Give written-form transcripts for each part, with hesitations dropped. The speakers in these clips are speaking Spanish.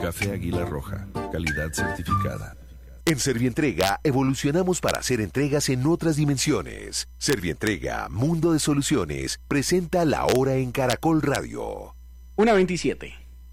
Café Águila Roja, calidad certificada. En Servientrega evolucionamos para hacer entregas en otras dimensiones. Servientrega, Mundo de Soluciones, presenta La Hora en Caracol Radio. 1:27.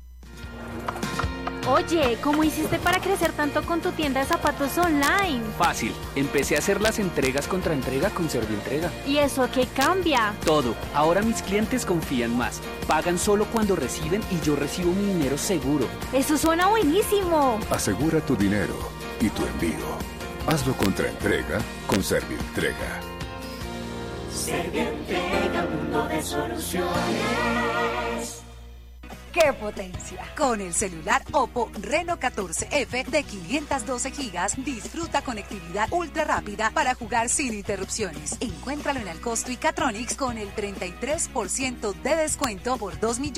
Oye, ¿cómo hiciste para crecer tanto con tu tienda de zapatos online? Fácil, empecé a hacer las entregas contra entrega con Servientrega. ¿Y eso qué cambia? Todo, ahora mis clientes confían más, pagan solo cuando reciben y yo recibo mi dinero seguro. ¡Eso suena buenísimo! Asegura tu dinero y tu envío. Hazlo contra entrega con Servientrega. Servientrega, mundo de soluciones. ¡Qué potencia! Con el celular Oppo Reno 14F de 512 GB, disfruta conectividad ultra rápida para jugar sin interrupciones. Encuéntralo en Alcosto y Catronics con el 33% de descuento por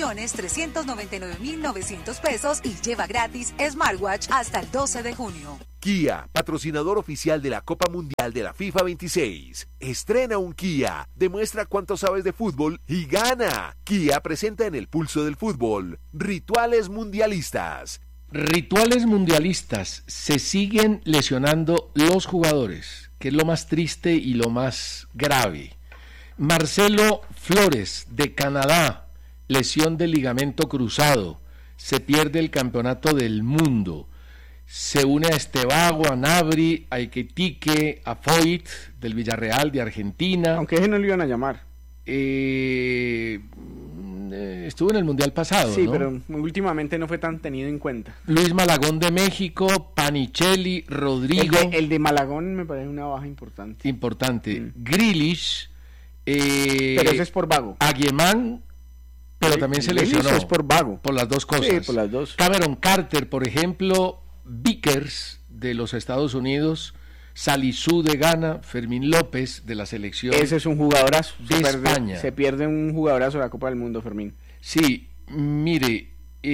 2.399.900 pesos y lleva gratis smartwatch hasta el 12 de junio. Kia, patrocinador oficial de la Copa Mundial de la FIFA 26. Estrena un Kia, demuestra cuánto sabes de fútbol y gana. Kia presenta en el pulso del fútbol rituales mundialistas. Rituales mundialistas. Se siguen lesionando los jugadores, que es lo más triste y lo más grave. Marcelo Flores, de Canadá, lesión del ligamento cruzado. Se pierde el campeonato del mundo. Se une a Estebago, a Nabri, a Iquitique, a Foyt del Villarreal de Argentina. Aunque ese no lo iban a llamar. Estuvo en el Mundial pasado, sí, ¿no? Pero últimamente no fue tan tenido en cuenta. Luis Malagón de México, Panichelli, Rodrigo. El de Malagón me parece una baja importante. Grealish. Pero ese es por vago. Aguemán, pero también se lesionó. Es por vago. Por las dos cosas. Sí, por las dos. Cameron Carter, por ejemplo, Vickers de los Estados Unidos, Salisu de Ghana, Fermín López de la selección. Ese es un jugadorazo de España. Se pierde un jugadorazo de la Copa del Mundo, Fermín. Sí, mire,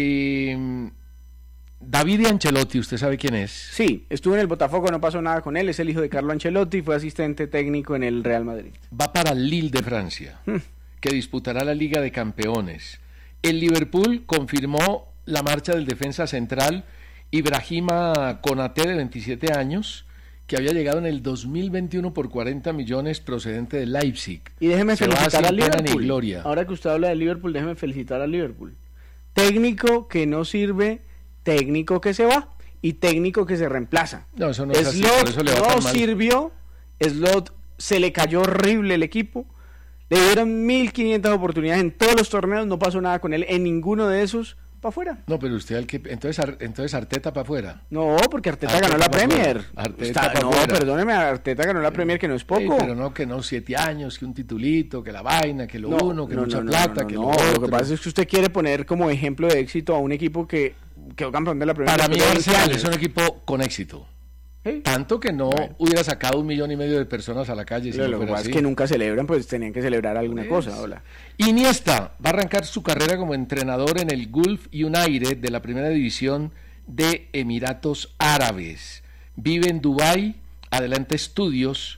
David Ancelotti, ¿usted sabe quién es? Sí, estuvo en el Botafogo, no pasó nada con él, es el hijo de Carlo Ancelotti, fue asistente técnico en el Real Madrid. Va para Lille de Francia, que disputará la Liga de Campeones. El Liverpool confirmó la marcha del defensa central Ibrahima Konaté, de 27 años, que había llegado en el 2021 por 40 millones procedente de Leipzig. Y déjeme felicitar al Liverpool. Gloria. Ahora que usted habla de Liverpool, déjeme felicitar al Liverpool. Técnico que no sirve, técnico que se va y técnico que se reemplaza. No, eso no es así, Slot por eso le va tan mal. Sirvió, Slot se le cayó horrible el equipo, le dieron 1.500 oportunidades en todos los torneos, no pasó nada con él en ninguno de esos. Para afuera. No, pero usted entonces Arteta para afuera. No, porque Arteta ganó la Premier. Afuera. Perdóneme, Arteta ganó la Premier, que no es poco. Pero no, 7 años, que un titulito, que la vaina, que mucha plata, que lo otro. Lo que pasa es que usted quiere poner como ejemplo de éxito a un equipo que quedó campeón de la Premier. Para mí Arsenal es un equipo con éxito. ¿Sí? Tanto que no hubiera sacado 1,5 millones de personas a la calle. Lo que pasa es que nunca celebran, pues tenían que celebrar alguna cosa. Hola. Iniesta va a arrancar su carrera como entrenador en el Gulf United de la primera división de Emiratos Árabes. Vive en Dubái, adelanta estudios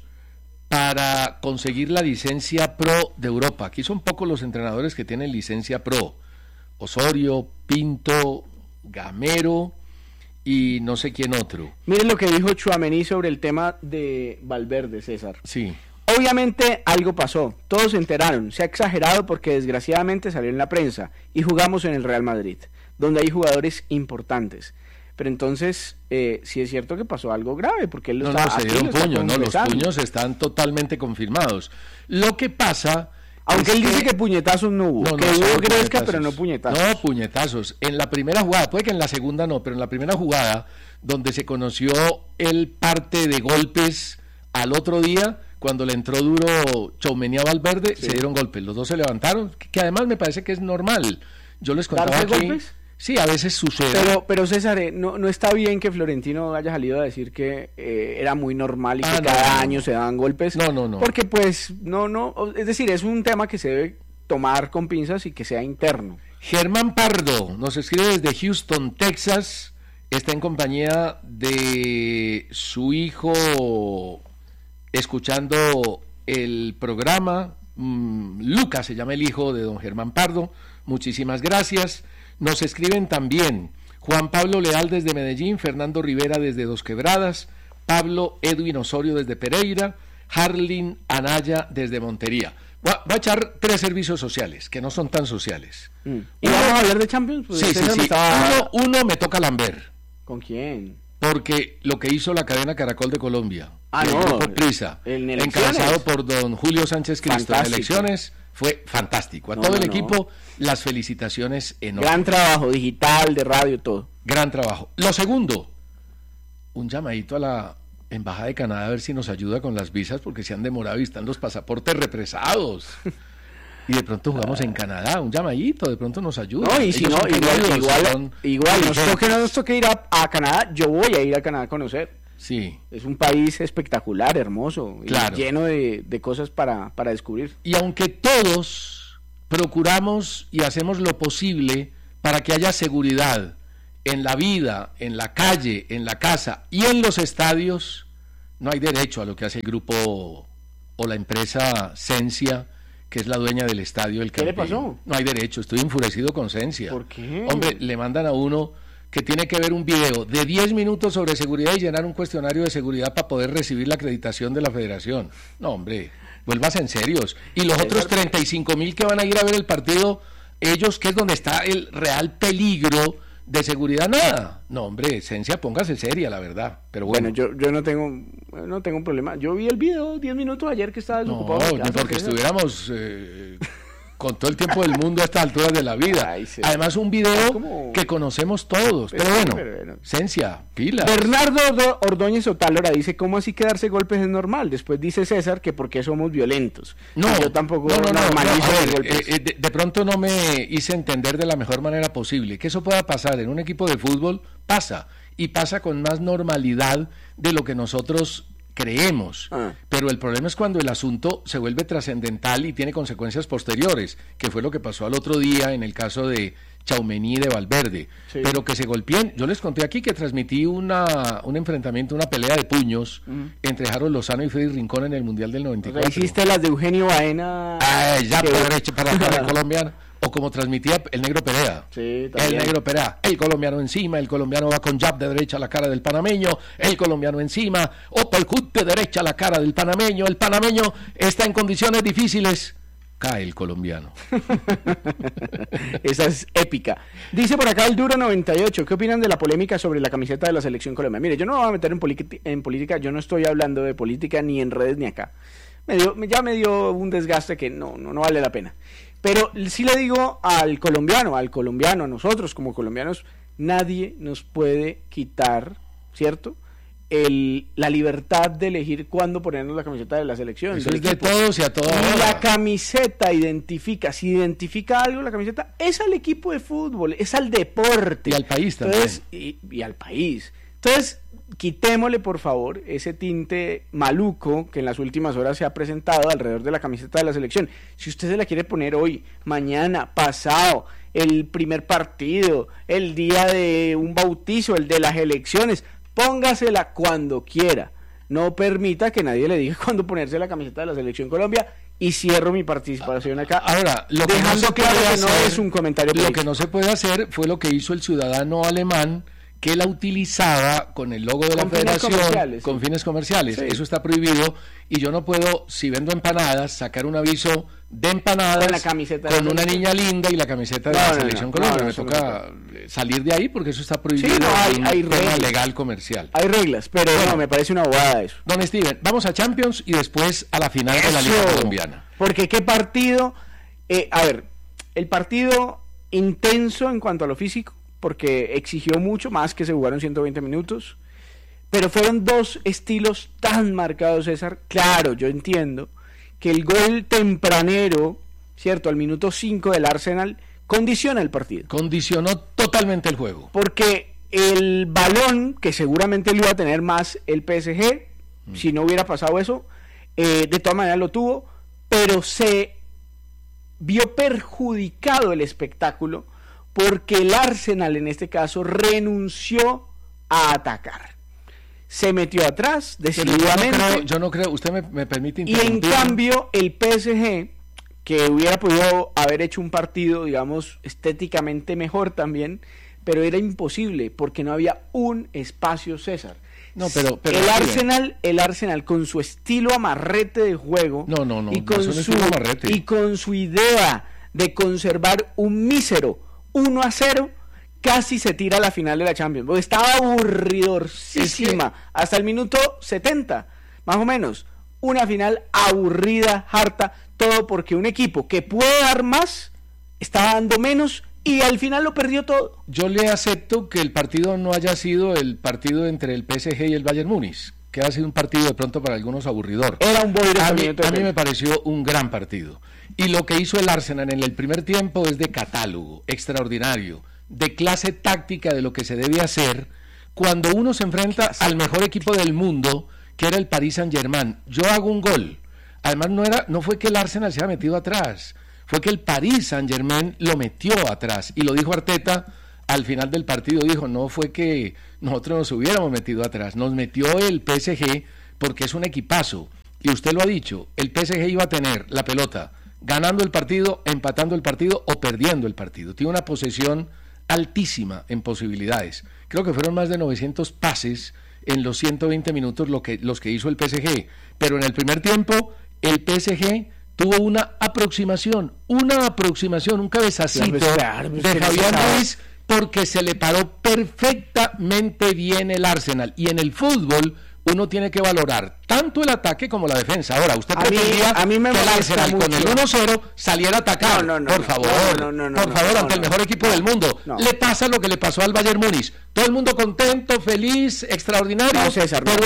para conseguir la licencia Pro de Europa. Aquí son pocos los entrenadores que tienen licencia Pro. Osorio, Pinto, Gamero y no sé quién otro. Miren lo que dijo Tchouaméni sobre el tema de Valverde, César. Sí. Obviamente algo pasó, todos se enteraron, se ha exagerado porque desgraciadamente salió en la prensa y jugamos en el Real Madrid, donde hay jugadores importantes. Pero entonces, sí es cierto que pasó algo grave, porque él se dieron puños, los puños están totalmente confirmados. Lo que pasa... Aunque él dice que puñetazos no hubo, que hubo gresca, pero no puñetazos. No, puñetazos. En la primera jugada, puede que en la segunda no, pero en la primera jugada, donde se conoció el parte de golpes al otro día, cuando le entró duro Tchouaméni a Valverde, se dieron golpes. Los dos se levantaron, que además me parece que es normal. Yo les contaba aquí... ¿Golpes? Sí, a veces sucede. Pero César, no está bien que Florentino haya salido a decir que era muy normal y que cada año se daban golpes. No. Porque pues, es decir, es un tema que se debe tomar con pinzas y que sea interno. Germán Pardo nos escribe desde Houston, Texas. Está en compañía de su hijo escuchando el programa. Lucas se llama el hijo de don Germán Pardo. Muchísimas gracias. Nos escriben también Juan Pablo Leal desde Medellín, Fernando Rivera desde Dos Quebradas, Pablo Edwin Osorio desde Pereira, Harlin Anaya desde Montería. Va a echar 3 servicios sociales, que no son tan sociales. ¿Y vamos a hablar de Champions? Pues sí. Uno me toca Lambert. ¿Con quién? Porque lo que hizo la cadena Caracol de Colombia, el grupo Prisa, encabezado por don Julio Sánchez Cristo en elecciones, fue fantástico. A todo el equipo, las felicitaciones enormes. Gran trabajo, digital, de radio, todo. Gran trabajo. Lo segundo, un llamadito a la Embajada de Canadá a ver si nos ayuda con las visas, porque se han demorado y están los pasaportes represados. Y de pronto jugamos en Canadá, un llamadito, de pronto nos ayuda. No, y si no, igual nos toque ir a Canadá, yo voy a ir a Canadá a conocer. Sí. Es un país espectacular, hermoso, claro, y lleno de cosas para descubrir. Y aunque todos procuramos y hacemos lo posible para que haya seguridad en la vida, en la calle, en la casa y en los estadios, no hay derecho a lo que hace el grupo o la empresa Sensia, que es la dueña del estadio del Campín. ¿Qué le pasó? No hay derecho, estoy enfurecido con Sensia. ¿Por qué? Hombre, le mandan a uno que tiene que ver un video de 10 minutos sobre seguridad y llenar un cuestionario de seguridad para poder recibir la acreditación de la federación. No, hombre, vuélvase en serios. Y los otros 35.000 que van a ir a ver el partido, ellos, que es donde está el real peligro de seguridad, nada. No, hombre, Sensia, póngase seria, la verdad. Pero bueno, yo no tengo un problema. Yo vi el video 10 minutos ayer que estaba desocupado. No, porque estuviéramos con todo el tiempo del mundo a estas alturas de la vida. Ay, sí. Además, un video que conocemos todos. Pero bueno, Sensia, pilas. Bernardo Ordóñez Otálora dice: ¿cómo así que darse golpes es normal? Después dice César que porque somos violentos. No, yo tampoco normalizo los golpes. De pronto no me hice entender de la mejor manera posible. Que eso pueda pasar en un equipo de fútbol, pasa. Y pasa con más normalidad de lo que nosotros creemos, pero el problema es cuando el asunto se vuelve trascendental y tiene consecuencias posteriores, que fue lo que pasó al otro día en el caso de Tchouaméni y de Valverde, sí. Pero que se golpeen. Yo les conté aquí que transmití un enfrentamiento, una pelea de puños entre Harold Lozano y Freddy Rincón en el Mundial del 94. Hiciste las de Eugenio Baena. Ya por derecha para el colombiano. O como transmitía el Negro Perea. Sí, también. El Negro Perea. El colombiano encima, el colombiano va con jab de derecha a la cara del panameño, el colombiano encima, uppercut de derecha a la cara del panameño, el panameño está en condiciones difíciles, cae el colombiano. Esa es épica. Dice por acá el Duro 98, ¿qué opinan de la polémica sobre la camiseta de la selección colombiana? Mire, yo no me voy a meter en política, yo no estoy hablando de política ni en redes ni acá. Ya me dio un desgaste que no vale la pena. Pero sí le digo al colombiano, a nosotros como colombianos, nadie nos puede quitar, ¿cierto?, la libertad de elegir cuándo ponernos la camiseta de la selección. Eso es de todos y a todas. Y la camiseta si identifica algo la camiseta, es al equipo de fútbol, es al deporte. Y al país también. Entonces, y al país. Entonces, quitémosle por favor ese tinte maluco que en las últimas horas se ha presentado alrededor de la camiseta de la selección. Si usted se la quiere poner hoy, mañana, pasado, el primer partido, el día de un bautizo, el de las elecciones, póngasela cuando quiera. No permita que nadie le diga cuándo ponerse la camiseta de la selección Colombia. Y cierro mi participación acá. Ahora, lo que dejando no se claro puede que hacer, no es un comentario político. Lo que no se puede hacer fue lo que hizo el ciudadano alemán, que la utilizaba con el logo de la federación con fines comerciales. Sí. Eso está prohibido y yo no puedo, si vendo empanadas, sacar un aviso de empanadas con la camiseta con una niña linda y la camiseta de la selección Colombia. Me toca salir de ahí porque eso está prohibido. Sí, hay reglas legal comercial. Hay reglas, pero no, me parece una bobada eso. Don Steven, vamos a Champions y después a la final de la Liga Colombiana. Porque qué partido, el partido intenso en cuanto a lo físico, porque exigió mucho más, que se jugaron 120 minutos, pero fueron dos estilos tan marcados, César. Claro, yo entiendo que el gol tempranero, ¿cierto?, al minuto 5 del Arsenal, condiciona el partido. Condicionó totalmente el juego. Porque el balón, que seguramente lo iba a tener más el PSG, si no hubiera pasado eso, de todas maneras lo tuvo, pero se vio perjudicado el espectáculo, porque el Arsenal en este caso renunció a atacar. Se metió atrás decididamente. Yo no creo, usted me permite interrumpir. Y en cambio el PSG, que hubiera podido haber hecho un partido, digamos, estéticamente mejor también, pero era imposible porque no había un espacio, César. No, pero el Arsenal con su estilo amarrete de juego y con su idea de conservar un mísero 1-0, casi se tira a la final de la Champions, porque estaba aburridorcísima hasta el minuto 70, más o menos. Una final aburrida, harta, todo porque un equipo que puede dar más estaba dando menos y al final lo perdió todo. Yo le acepto que el partido no haya sido el partido entre el PSG y el Bayern Múnich, que ha sido un partido de pronto para algunos aburridor. Era un buen a mí me pareció un gran partido. Y lo que hizo el Arsenal en el primer tiempo es de catálogo, extraordinario, de clase táctica de lo que se debe hacer cuando uno se enfrenta al mejor equipo del mundo, que era el Paris Saint-Germain. Yo hago un gol. Además no fue que el Arsenal se haya metido atrás, fue que el Paris Saint-Germain lo metió atrás, y lo dijo Arteta al final del partido, dijo, no fue que nosotros nos hubiéramos metido atrás, nos metió el PSG porque es un equipazo, y usted lo ha dicho, el PSG iba a tener la pelota ganando el partido, empatando el partido o perdiendo el partido, tiene una posesión altísima en posibilidades, creo que fueron más de 900 pases en los 120 minutos los que hizo el PSG, pero en el primer tiempo el PSG tuvo una aproximación, un cabezacito de Fabián Ruiz, porque se le paró perfectamente bien el Arsenal, y en el fútbol uno tiene que valorar tanto el ataque como la defensa. Ahora, usted prefería que el Arsenal con el 1-0 saliera a atacar, por favor, ante el mejor equipo del mundo. Le pasa lo que le pasó al Bayern Múnich, todo el mundo contento, feliz, extraordinario, pero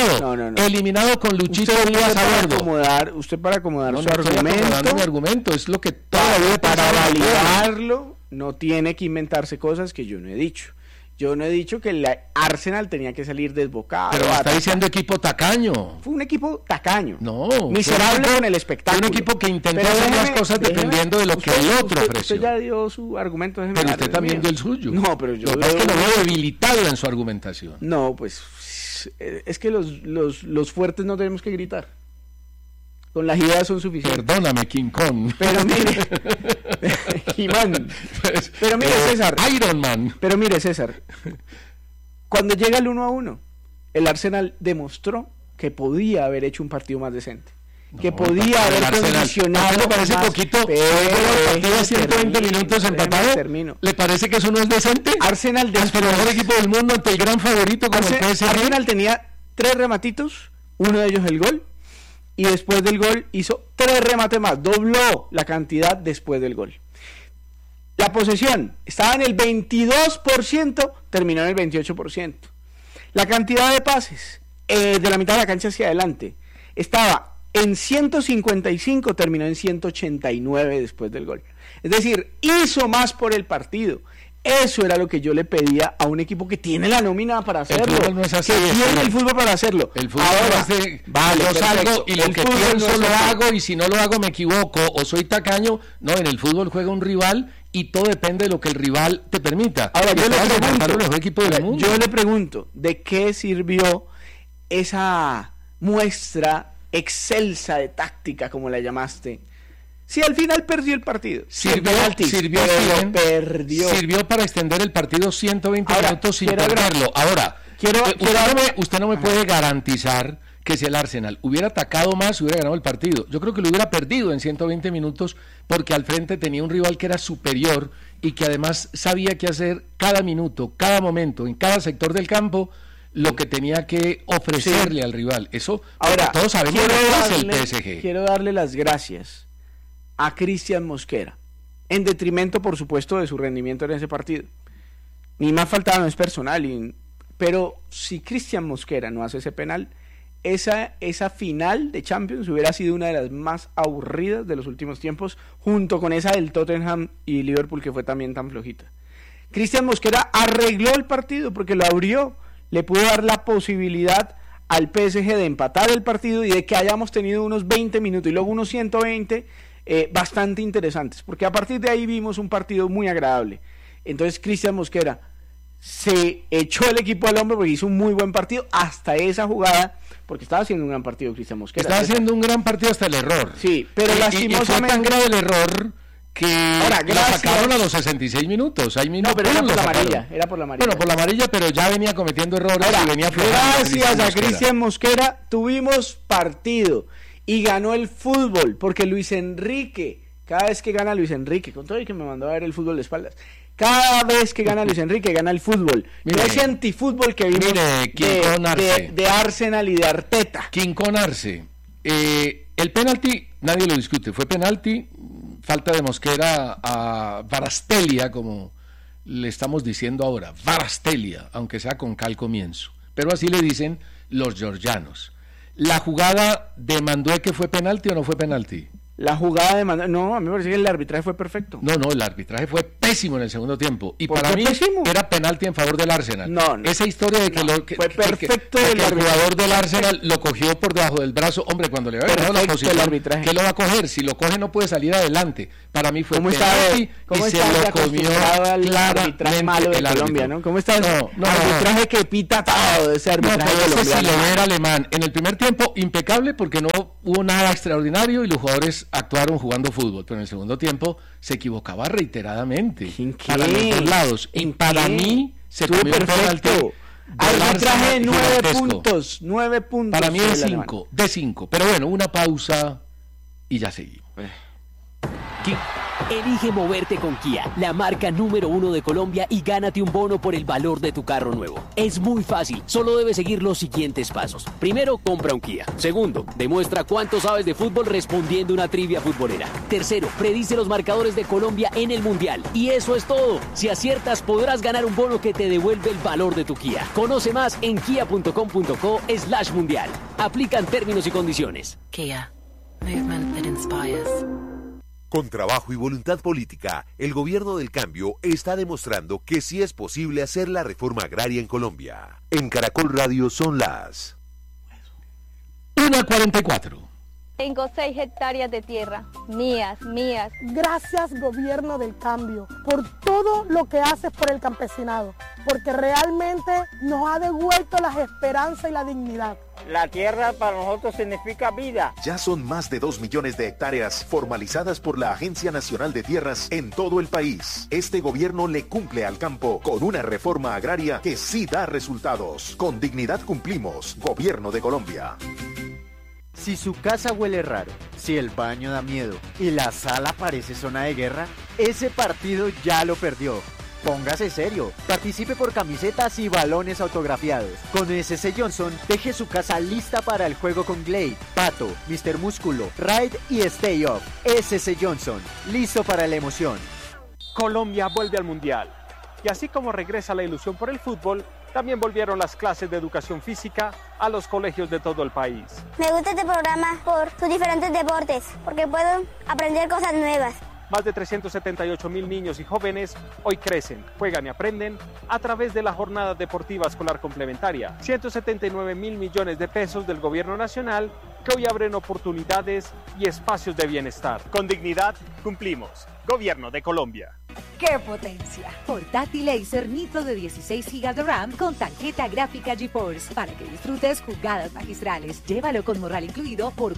eliminado con Luchito Díaz a bordo. Usted para acomodar su argumento, es lo que todavía para validarlo no tiene que inventarse cosas que yo no he dicho. Yo no he dicho que el Arsenal tenía que salir desbocado. Pero está diciendo equipo tacaño. Fue un equipo tacaño. No. Miserable con el espectáculo. Un equipo que intentó hacer las cosas dependiendo de lo que el otro ofreció. Usted ya dio su argumento. Pero usted también dio el suyo. No, pero yo... Lo que lo veo debilitado en su argumentación. No, pues... Es que los fuertes no tenemos que gritar. Con las ideas son suficientes. Perdóname, King Kong. Pero mire, He-Man. Pero mire, César. Iron Man. Pero mire, César. Cuando llega el 1-1, el Arsenal demostró que podía haber hecho un partido más decente. Que podía haber condicionado. ¿Le parece poquito? El partido a 120 minutos empatado. ¿Le parece que eso no es decente? Arsenal ante el mejor equipo del mundo, ante el gran favorito como el PSG. Arsenal tenía 3 rematitos, uno de ellos el gol. Y después del gol hizo 3 remates más, dobló la cantidad después del gol. La posesión estaba en el 22%, terminó en el 28%. La cantidad de pases de la mitad de la cancha hacia adelante estaba en 155, terminó en 189 después del gol. Es decir, hizo más por el partido. Eso era lo que yo le pedía a un equipo que tiene la nómina para hacerlo. El fútbol no es así, que tiene el fútbol para hacerlo. El fútbol ahora es de, yo salgo y lo que pienso lo hago, y si no lo hago me equivoco o soy tacaño. No, en el fútbol juega un rival y todo depende de lo que el rival te permita. Ahora yo le pregunto, ¿de qué sirvió esa muestra excelsa de táctica, como la llamaste? Si al final perdió el partido. Sirvió para extender el partido 120 minutos sin perderlo. Ahora, usted no me puede garantizar que si el Arsenal hubiera atacado más, hubiera ganado el partido. Yo creo que lo hubiera perdido en 120 minutos porque al frente tenía un rival que era superior y que además sabía qué hacer cada minuto, cada momento, en cada sector del campo, lo que tenía que ofrecerle al rival. Eso, ahora, todos sabemos lo que es el PSG. Quiero darle las gracias a Cristian Mosquera, en detrimento por supuesto de su rendimiento en ese partido. Ni más faltaba, no es personal, pero si Cristian Mosquera no hace ese penal, esa final de Champions hubiera sido una de las más aburridas de los últimos tiempos, junto con esa del Tottenham y Liverpool, que fue también tan flojita. Cristian Mosquera arregló el partido porque lo abrió, le pudo dar la posibilidad al PSG de empatar el partido y de que hayamos tenido unos 20 minutos y luego unos 120 bastante interesantes, porque a partir de ahí vimos un partido muy agradable. Entonces Cristian Mosquera se echó el equipo al hombro porque hizo un muy buen partido hasta esa jugada, porque estaba haciendo un gran partido Cristian Mosquera. Estaba haciendo un gran partido hasta el error. Sí, pero lastimosamente... Y fue tan grave el error que la sacaron a los 66 minutos. No, pero era por la amarilla. Bueno, por la amarilla, pero ya venía cometiendo errores y venía aflojando. Gracias a Cristian Mosquera tuvimos partido y ganó el fútbol, porque Luis Enrique, cada vez que gana Luis Enrique, con todo el que me mandó a ver el fútbol de espaldas, cada vez que gana Luis Enrique, gana el fútbol. Mire, no ese antifútbol que vimos de Arsenal y de Arteta. Quincón Arce. El penalti, nadie lo discute, fue penalti, falta de Mosquera a Varastelia, como le estamos diciendo ahora, Varastelia, aunque sea con K al comienzo, pero así le dicen los georgianos. ¿La jugada de Mandueque fue penalti o no fue penalti? La jugada de Mandueque, no, a mí me parece que el arbitraje fue perfecto. No, el arbitraje fue pésimo en el segundo tiempo. Y para mí pésimo? Era penalti en favor del Arsenal. No. Esa historia de que, fue perfecto que el jugador del Arsenal lo cogió por debajo del brazo. Hombre, cuando le había dado la posición, ¿qué lo va a coger? Si lo coge no puede salir adelante. Para mí fue penalti y se lo comió claramente malo de el Colombia, árbitro. ¿no? ¿Cómo está el arbitraje que pita todo ese arbitraje colombiano? colombiano? Ese era alemán. En el primer tiempo, impecable porque no hubo nada extraordinario y los jugadores actuaron jugando fútbol, pero en el segundo tiempo se equivocaba reiteradamente para los dos lados y para mí se comió un penalti. Arbitraje 9 puntos. Para mí es 5, de 5. Pero bueno, una pausa y ya seguimos. Elige moverte con Kia, la marca número 1 de Colombia, y gánate un bono por el valor de tu carro nuevo. Es muy fácil, solo debes seguir los siguientes pasos. Primero, compra un Kia. Segundo, demuestra cuánto sabes de fútbol respondiendo una trivia futbolera. Tercero, predice los marcadores de Colombia en el Mundial. Y eso es todo. Si aciertas, podrás ganar un bono que te devuelve el valor de tu Kia. Conoce más en kia.com.co/mundial. Aplican términos y condiciones. Kia. Movement that inspires. Con trabajo y voluntad política, el gobierno del cambio está demostrando que sí es posible hacer la reforma agraria en Colombia. En Caracol Radio son las 1:44. Tengo 6 hectáreas de tierra, mías. Gracias, gobierno del cambio, por todo lo que haces por el campesinado, porque realmente nos ha devuelto las esperanzas y la dignidad. La tierra para nosotros significa vida. Ya son más de 2 millones de hectáreas formalizadas por la Agencia Nacional de Tierras en todo el país. Este gobierno le cumple al campo con una reforma agraria que sí da resultados. Con dignidad cumplimos, Gobierno de Colombia. Si su casa huele raro, si el baño da miedo y la sala parece zona de guerra, ese partido ya lo perdió. Póngase serio, participe por camisetas y balones autografiados. Con SS Johnson, deje su casa lista para el juego con Glade, Pato, Mr. Músculo, Ride y Stay Up. SS Johnson, listo para la emoción. Colombia vuelve al Mundial. Y así como regresa la ilusión por el fútbol, también volvieron las clases de educación física a los colegios de todo el país. Me gusta este programa por sus diferentes deportes, porque puedo aprender cosas nuevas. Más de 378,000 niños y jóvenes hoy crecen, juegan y aprenden a través de la Jornada Deportiva Escolar Complementaria. 179,000 millones de pesos del Gobierno Nacional que hoy abren oportunidades y espacios de bienestar. Con dignidad cumplimos. Gobierno de Colombia. ¡Qué potencia! Portátil Acer Nitro de 16 GB de RAM con tarjeta gráfica GeForce para que disfrutes jugadas magistrales. Llévalo con morral incluido por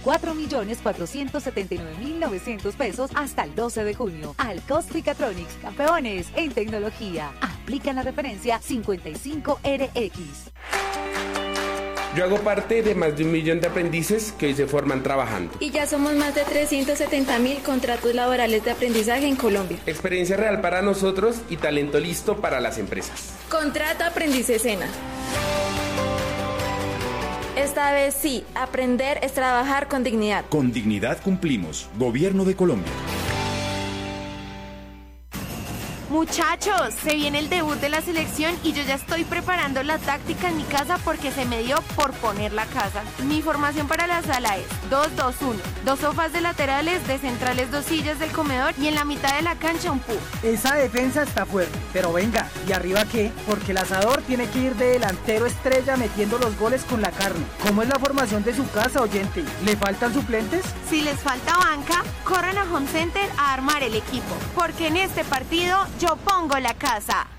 4,479,900 pesos hasta el 12 de junio. Alcos Tricatronics, campeones en tecnología. Aplican la referencia 55RX. Yo hago parte de más de 1 millón de aprendices que hoy se forman trabajando. Y ya somos más de 370,000 contratos laborales de aprendizaje en Colombia. Experiencia real para nosotros y talento listo para las empresas. Contrato Aprendices SENA. Esta vez sí, aprender es trabajar con dignidad. Con dignidad cumplimos. Gobierno de Colombia. Muchachos, se viene el debut de la selección y yo ya estoy preparando la táctica en mi casa porque se me dio por poner la casa. Mi formación para la sala es 2-2-1, 2 sofás de laterales, de centrales 2 sillas del comedor y en la mitad de la cancha un pub. Esa defensa está fuerte, pero venga, ¿y arriba qué? Porque el asador tiene que ir de delantero estrella metiendo los goles con la carne. ¿Cómo es la formación de su casa, oyente? ¿Le faltan suplentes? Si les falta banca, corran a Home Center a armar el equipo, porque en este partido yo pongo la casa.